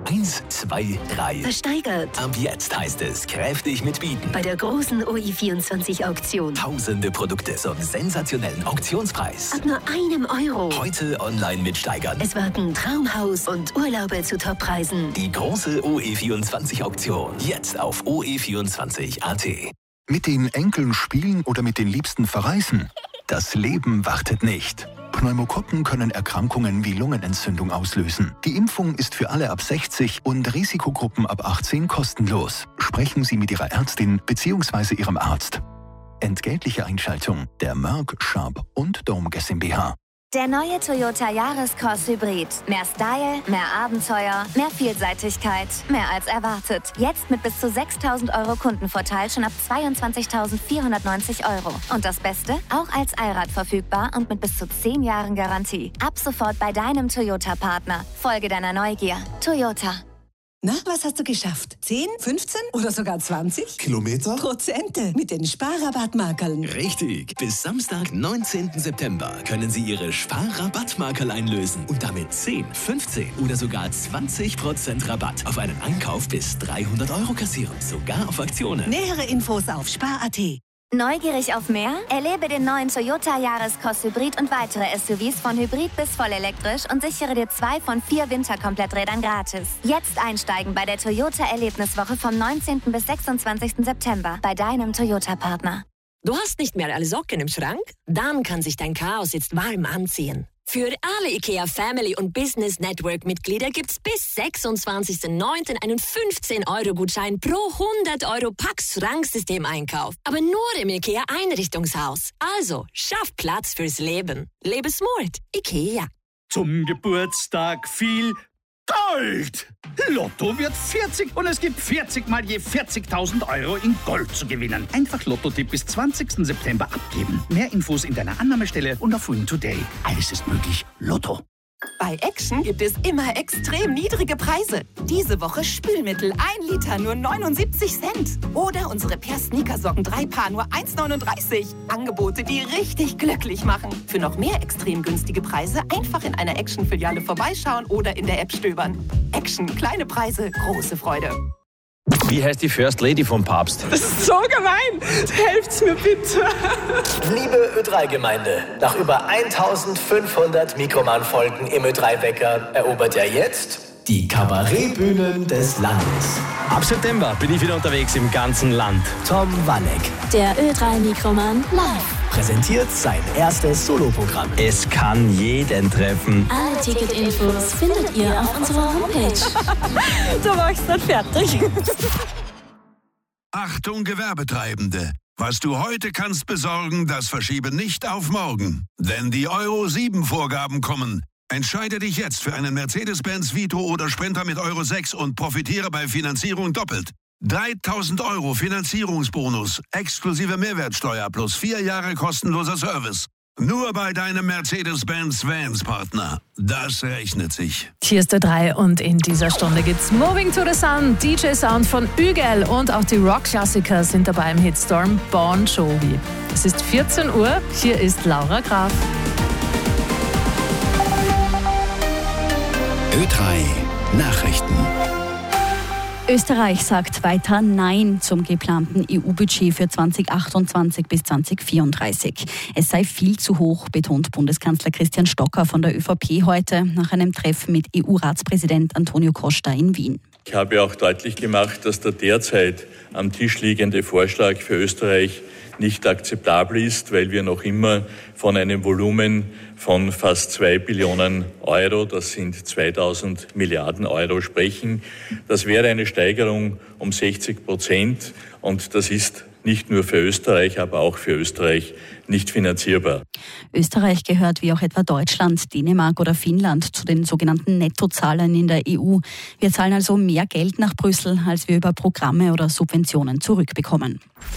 1, 2, 3. Versteigert. Ab jetzt heißt es kräftig mitbieten. Bei der großen OI24-Auktion. Tausende Produkte zum sensationellen Auktionspreis. Ab nur €1. Heute online mitsteigern. Es warten Traumhaus und Urlaube zu Toppreisen. Die große OE24-Auktion. Jetzt auf OE24.at. Mit den Enkeln spielen oder mit den Liebsten verreisen? Das Leben wartet nicht. Pneumokokken können Erkrankungen wie Lungenentzündung auslösen. Die Impfung ist für alle ab 60 und Risikogruppen ab 18 kostenlos. Sprechen Sie mit Ihrer Ärztin bzw. Ihrem Arzt. Entgeltliche Einschaltung der Merck, Sharp und Dome GmbH. Der neue Toyota Yaris-Cross Hybrid. Mehr Style, mehr Abenteuer, mehr Vielseitigkeit, mehr als erwartet. Jetzt mit bis zu 6.000 € Kundenvorteil schon ab 22.490 €. Und das Beste? Auch als Allrad verfügbar und mit bis zu 10 Jahren Garantie. Ab sofort bei deinem Toyota-Partner. Folge deiner Neugier. Toyota. Na, was hast du geschafft? 10, 15 oder sogar 20? Kilometer? Prozente mit den Sparrabattmarkerln. Richtig. Bis Samstag, 19. September können Sie Ihre Sparrabattmarkerl einlösen und damit 10, 15 oder sogar 20% Rabatt auf einen Einkauf bis 300 € kassieren. Sogar auf Aktionen. Nähere Infos auf spar.at. Neugierig auf mehr? Erlebe den neuen Toyota Yaris-Cross Hybrid und weitere SUVs von Hybrid bis vollelektrisch und sichere dir 2 von 4 Winterkompletträdern gratis. Jetzt einsteigen bei der Toyota-Erlebniswoche vom 19. bis 26. September bei deinem Toyota-Partner. Du hast nicht mehr alle Socken im Schrank? Dann kann sich dein Chaos jetzt warm anziehen. Für alle IKEA Family und Business Network Mitglieder gibt's bis 26.09. einen 15-€-Gutschein pro 100 € Pax-Schranksystem-Einkauf. Aber nur im IKEA Einrichtungshaus. Also, schaff Platz fürs Leben. Lebe smart. IKEA. Zum Geburtstag viel Gold! Lotto wird 40 und es gibt 40 mal je 40.000 € in Gold zu gewinnen. Einfach Lotto-Tipp bis 20. September abgeben. Mehr Infos in deiner Annahmestelle und auf Win Today. Alles ist möglich. Lotto. Bei Action gibt es immer extrem niedrige Preise. Diese Woche Spülmittel 1 Liter nur 79 Cent. Oder unsere Per-Sneakersocken 3 Paar nur 1,39. Angebote, die richtig glücklich machen. Für noch mehr extrem günstige Preise einfach in einer Action-Filiale vorbeischauen oder in der App stöbern. Action, kleine Preise, große Freude. Wie heißt die First Lady vom Papst? Das ist so gemein. Helft's mir bitte. Liebe Ö3-Gemeinde, nach über 1500 Mikroman-Folgen im Ö3-Wecker erobert er jetzt die Kabarettbühnen des Landes. Ab September bin ich wieder unterwegs im ganzen Land. Tom Walleck. Der Ö3-Mikroman live. Präsentiert sein erstes Soloprogramm. Es kann jeden treffen. Alle Ticketinfos findet ihr auf unserer Homepage. Du machst dann fertig. Achtung Gewerbetreibende. Was du heute kannst besorgen, das verschiebe nicht auf morgen. Denn die Euro-7-Vorgaben kommen. Entscheide dich jetzt für einen Mercedes-Benz Vito oder Sprinter mit Euro 6 und profitiere bei Finanzierung doppelt. 3.000 € Finanzierungsbonus, exklusive Mehrwertsteuer plus 4 Jahre kostenloser Service. Nur bei deinem Mercedes-Benz Vans-Partner. Das rechnet sich. Hier ist der 3 und in dieser Stunde gibt's Moving to the Sun, DJ Sound von Ügel und auch die Rock-Klassiker sind dabei im Hitstorm Bon Jovi. Es ist 14 Uhr, hier ist Laura Graf. Ö3 Nachrichten. Österreich sagt weiter Nein zum geplanten EU-Budget für 2028 bis 2034. Es sei viel zu hoch, betont Bundeskanzler Christian Stocker von der ÖVP heute nach einem Treffen mit EU-Ratspräsident Antonio Costa in Wien. Ich habe auch deutlich gemacht, dass der derzeit am Tisch liegende Vorschlag für Österreich nicht akzeptabel ist, weil wir noch immer von einem Volumen von fast 2 Billionen Euro, das sind 2000 Milliarden Euro, sprechen. Das wäre eine Steigerung um 60% und das ist nicht nur für Österreich, aber auch für Österreich nicht finanzierbar. Österreich gehört wie auch etwa Deutschland, Dänemark oder Finnland zu den sogenannten Nettozahlern in der EU. Wir zahlen also mehr Geld nach Brüssel, als wir über Programme oder Subventionen zurückbekommen.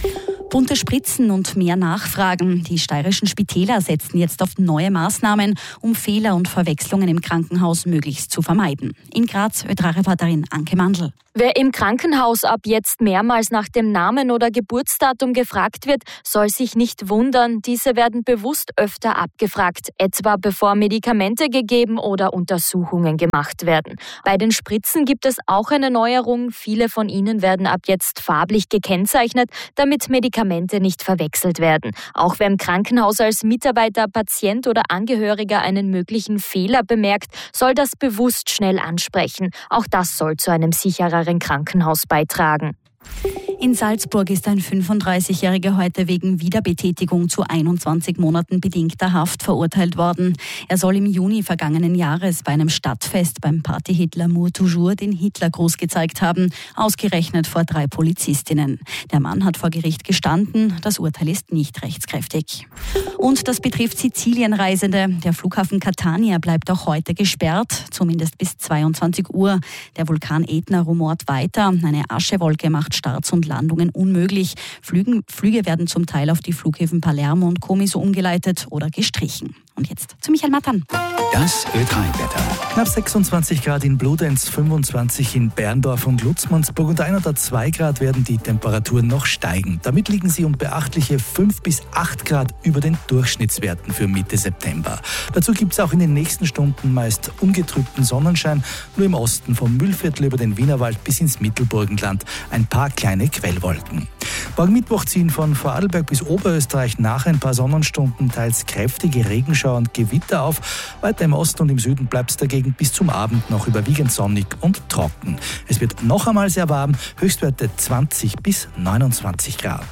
Bunte Spritzen und mehr Nachfragen. Die steirischen Spitäler setzen jetzt auf neue Maßnahmen, um Fehler und Verwechslungen im Krankenhaus möglichst zu vermeiden. In Graz, Ö3-Reporterin Anke Mandl. Wer im Krankenhaus ab jetzt mehrmals nach dem Namen oder Geburtsdatum gefragt wird, soll sich nicht wundern. Diese werden bewusst öfter abgefragt, etwa bevor Medikamente gegeben oder Untersuchungen gemacht werden. Bei den Spritzen gibt es auch eine Neuerung. Viele von ihnen werden ab jetzt farblich gekennzeichnet, damit Medikamente nicht verwechselt werden. Auch wer im Krankenhaus als Mitarbeiter, Patient oder Angehöriger einen möglichen Fehler bemerkt, soll das bewusst schnell ansprechen. Auch das soll zu einem sichereren Krankenhaus beitragen. In Salzburg ist ein 35-Jähriger heute wegen Wiederbetätigung zu 21 Monaten bedingter Haft verurteilt worden. Er soll im Juni vergangenen Jahres bei einem Stadtfest beim Partyhit L'amour toujours den Hitlergruß gezeigt haben, ausgerechnet vor 3 Polizistinnen. Der Mann hat vor Gericht gestanden, das Urteil ist nicht rechtskräftig. Und das betrifft Sizilienreisende. Der Flughafen Catania bleibt auch heute gesperrt, zumindest bis 22 Uhr. Der Vulkan Etna rumort weiter, eine Aschewolke macht Starts und Landungen unmöglich. Flüge werden zum Teil auf die Flughäfen Palermo und Comiso umgeleitet oder gestrichen. Und jetzt zu Michael Mattern. Das Ö3-Wetter. Knapp 26 Grad in Bludenz, 25 in Berndorf und Lutzmannsburg und 1 oder 2 Grad werden die Temperaturen noch steigen. Damit liegen sie um beachtliche 5 bis 8 Grad über den Durchschnittswerten für Mitte September. Dazu gibt es auch in den nächsten Stunden meist ungetrübten Sonnenschein, nur im Osten vom Mühlviertel über den Wienerwald bis ins Mittelburgenland ein paar kleine Quellwolken. Morgen Mittwoch ziehen von Vorarlberg bis Oberösterreich nach ein paar Sonnenstunden teils kräftige Regenschauer und Gewitter auf. Weiter im Osten und im Süden bleibt es dagegen bis zum Abend noch überwiegend sonnig und trocken. Es wird noch einmal sehr warm, Höchstwerte 20 bis 29 Grad.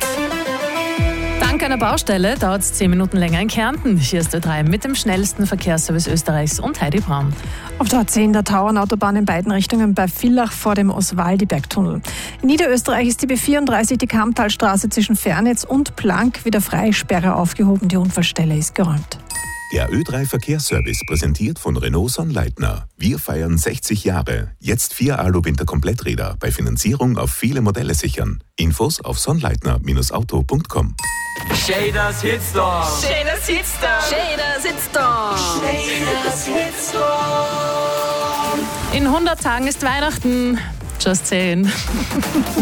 Dank einer Baustelle dauert es 10 Minuten länger in Kärnten. Hier ist Ö3 mit dem schnellsten Verkehrsservice Österreichs und Heidi Braun. Auf der A10 der Tauernautobahn in beiden Richtungen bei Villach vor dem Oswaldibergtunnel. In Niederösterreich ist die B34, die Kammtalstraße zwischen Fernitz und Plank, wieder frei, Sperre aufgehoben. Die Unfallstelle ist geräumt. Der Ö3 Verkehrsservice präsentiert von Renault Sonnleitner. Wir feiern 60 Jahre. Jetzt 4 Alu-Winter-Kompletträder bei Finanzierung auf viele Modelle sichern. Infos auf sonnleitner-auto.com. Shaders Hitstorm. Shaders Hitstorm. Shaders Hitstorm. Shaders Hitstorm. In 100 Tagen ist Weihnachten. Just saying.